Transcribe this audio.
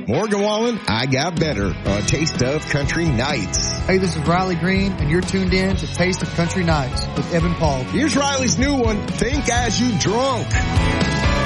Morgan Wallen, I Got Better on Taste of Country Nights. Hey, this is Riley Green, and you're tuned in to Taste of Country Nights with Evan Paul. Here's Riley's new one, Think As You Drunk.